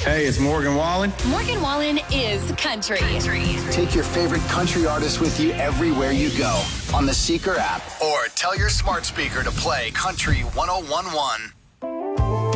Hey, it's Morgan Wallen. Morgan Wallen is country. Take your favorite country artist with you everywhere you go on the Seeker app, or tell your smart speaker to play Country 101.1.